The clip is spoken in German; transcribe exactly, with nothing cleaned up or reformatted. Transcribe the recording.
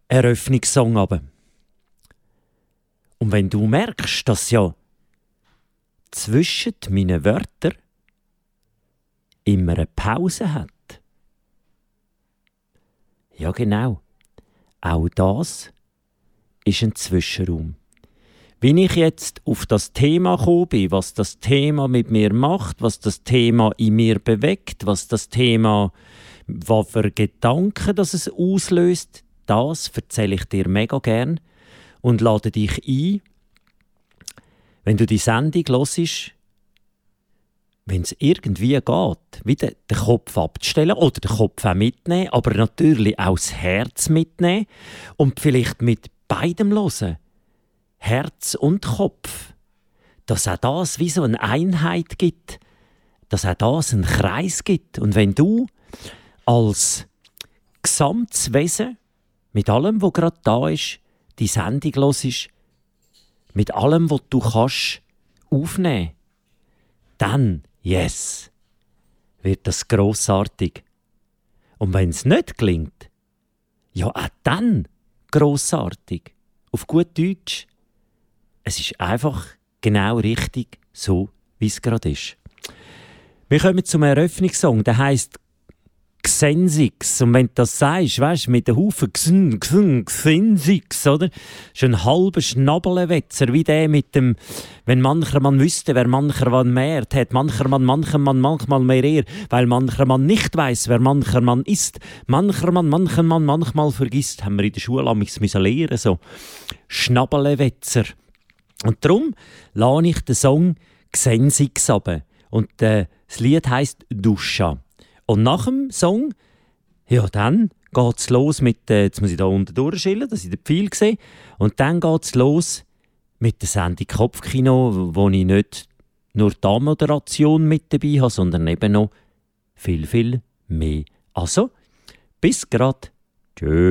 Eröffnungssong runter. Und wenn du merkst, dass ja zwischen meinen Wörtern immer eine Pause hat. Ja, genau. Auch das ist ein Zwischenraum. Wenn ich jetzt auf das Thema gekommen bin, was das Thema mit mir macht, was das Thema in mir bewegt, was das Thema, was für Gedanken das es auslöst, das erzähle ich dir mega gern und lade dich ein, wenn du die Sendung hörst, wenn es irgendwie geht, wieder den Kopf abzustellen oder den Kopf auch mitnehmen, aber natürlich auch das Herz mitnehmen und vielleicht mit beidem hören. Herz und Kopf. Dass auch das wie so eine Einheit gibt. Dass auch das einen Kreis gibt. Und wenn du als gesamtes Wesen mit allem, was gerade da ist, die Sendung hörst, mit allem, was du kannst, aufnehmen, dann, yes, wird das grossartig. Und wenn es nicht gelingt, ja, auch dann grossartig. Auf gut Deutsch, es ist einfach genau richtig so, wie es gerade ist. Wir kommen zum Eröffnungssong, der heisst Xensix. Und wenn du das sagst, weißt du, mit den Haufen Xn, Xn, Xensix, oder? Das ist ein halber Schnabelwetzer, wie der mit dem, wenn mancher Mann wüsste, wer mancher Mann mehrt hat, mancher Mann, mancher Mann, manchmal mehr er, weil mancher Mann nicht weiß, wer mancher Mann ist, mancher Mann, mancher Mann manchmal vergisst, haben wir in der Schule amigs müssen lernen, so Schnabelwetzer. Und darum lasse ich den Song Xensix runter. Und äh, das Lied heisst Duscha. Und nach dem Song, ja, dann geht es los mit, äh, jetzt muss ich da unten durchschillen, dass ich den Pfeil sehe. Und dann geht es los mit der Sendung Kopfkino, wo ich nicht nur die Moderation mit dabei habe, sondern eben noch viel, viel mehr. Also, bis grad. Tschö.